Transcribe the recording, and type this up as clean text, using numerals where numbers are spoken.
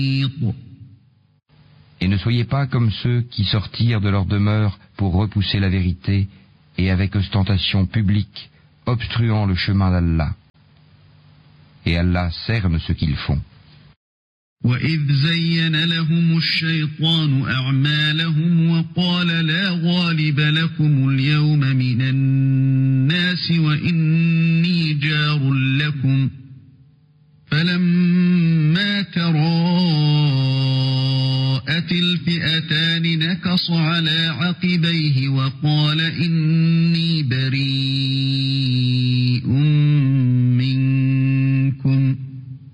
Et ne soyez pas comme ceux qui sortirent de leur demeure pour repousser la vérité et avec ostentation publique, obstruant le chemin d'Allah. Et Allah cerne ce qu'ils font. وَإِذْ زَيَّنَ لَهُمُ الشَّيْطَانُ أَعْمَالَهُمْ وَقَالَ لَا غَالِبَ لَكُمُ الْيَوْمَ مِنَ النَّاسِ وَإِنِّي جَارٌ لَكُمْ فَلَمَّا تَرَاءَتِ الْفِئَتَانِ نَكَصَ عَلَى عَقِبَيْهِ وَقَالَ إِنِّي بَرِيءٌ